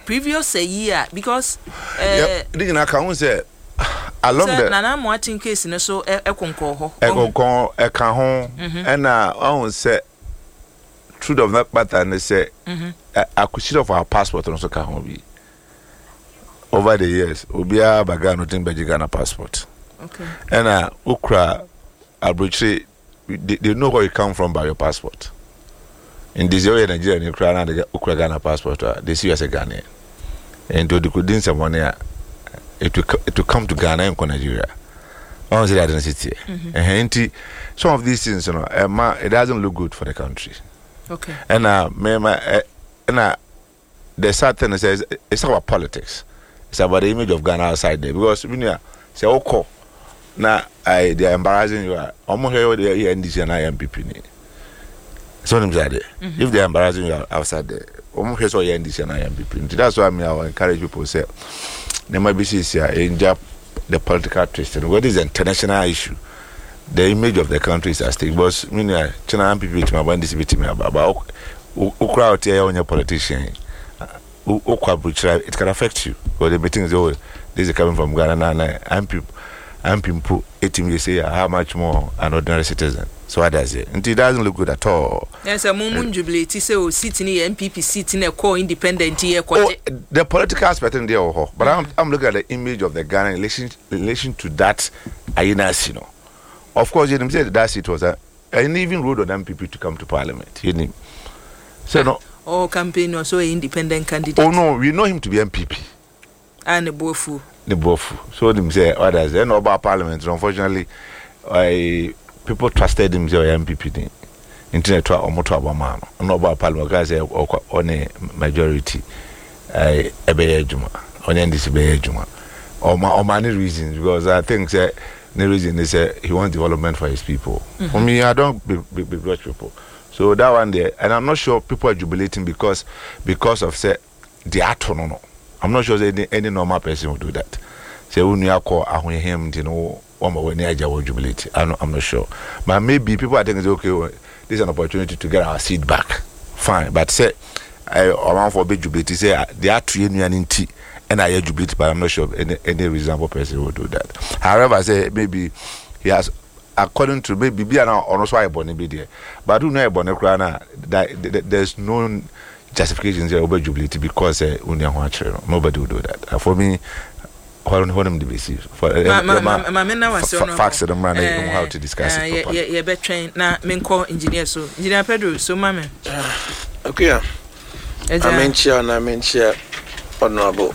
previous a year because didn't I count say along the Nana Martin case no so ekonko and I won't say truth of that matter and they say acquisition of our passport and also can be over the years Obia Bagano Timbaji Ghana passport. Okay. And Ukra Abuchi they know where you come from by your passport. In this area, Nigeria, and Ukraine, they get Ukra Ghana passport. They see you as a Ghanaian. And to the Kudin someone here, it will come to Ghana and Nigeria. I want to say that identity. And some of these things, you know, it doesn't look good for the country. Okay. And the sad thing is, it's about politics. It's about the image of Ghana outside there. Because when you say, okay, now they're embarrassing you. I'm here with the NDC and IMPP. So if they're embarrassing you outside there, almost all NDC and IMPP. That's why I will encourage people to say, there might be in the political twist. What is the international issue? The image of the country is at stake. But China MPP to my band is beating me about Ukra out here on your politician. It can affect you. But the meetings, oh, this is coming from Ghana and people 18 years say how much more an ordinary citizen. So what does it? And it doesn't look good at all. Yes, a moment jubilate say sitting in MPP sitting a co-independent here. The political aspect in there, but I'm looking at the image of the Ghana in relation to that INAS, you know. Of course, you said that it was and even ruled on MPP to come to Parliament. You know. So no. Oh, campaign or so independent candidate. Oh no, we know him to be MPP. And a bofu. The bofu. So them say what does then about Parliament? Unfortunately, people trusted him say MPP. Internet to omoto abama. No about Parliament because on a majority. Ebe juma. On NDC be juma. Or many reasons because I think the reason is he wants development for his people. For me, I don't begrudge people. So that one there, and I'm not sure people are jubilating because of say the autonomy. I'm not sure any normal person will do that. Say when you call him, you know, when you jubilate. I'm not sure, but maybe people are thinking, okay, well, this is an opportunity to get our seat back. Fine, but say I want for big jubilate. Say they are training in tea, and I jubilate, but I'm not sure any reasonable person will do that. However, I say maybe he has. According to maybe be an honest why born be there, but do know born that there's no justification there over jubilate because nobody will do that. For me, what them to be see for facts them run how to discuss it. Yeah, better train now. Men call engineer so engineer Pedro so mama. Okay, I mention honorable.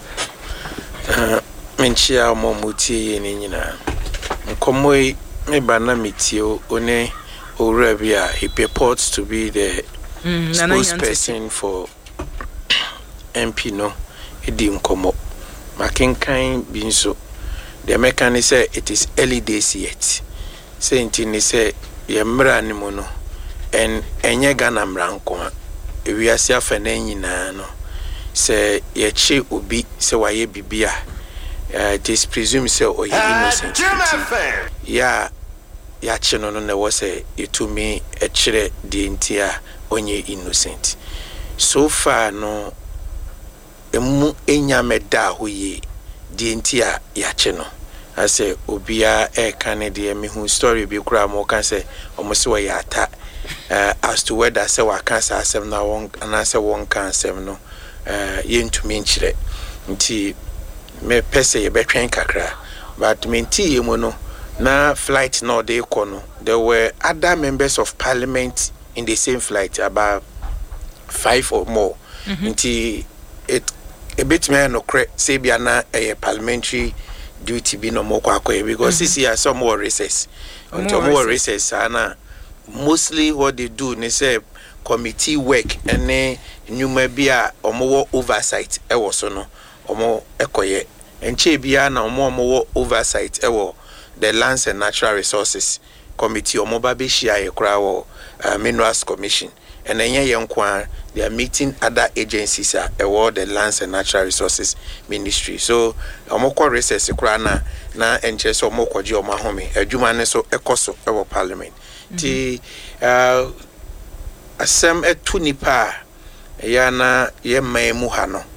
Mention momuti yenina. Komoi. Me bana mitio one Orabia he purports to be the spokesperson for MP no edim komo makenkan binso the American say it is early days yet saying tin say yemra animo no en enye Ghana mranko we asia fa na nyina no say ye che obi say waye bibia it is presumed say or innocent. Yeah, chino no was a to me a chere the entire onye innocent. So far no emu enya meda huye the entire chino. I say obia Canada me who story be kura mo can say almost wa yata as to whether say wa can say asem na one and I say one can asem no yen to me nchire nti me pese ye betwen kakra but menti yemu no na flight no dey kono there were other members of parliament in the same flight about 5 or more nti it a bit me no cre say bia na parliamentary duty be no more kwakoye because this year some more recess until more recess ana mostly what they do they say committee work and nyuma bia omo oversight e wo so no omo ekoye enche bia na omo oversight ewo the Lands and Natural Resources Committee omo ba be share e kra wo Minerals Commission and enye yenkwa they are meeting other agencies ewo the Lands and Natural Resources Ministry so omo kwa recess kra na enche so omo kwaji omo ahome adwuma ne so ekoso ewo parliament ti asem etu nipa ya na ye maimu ha no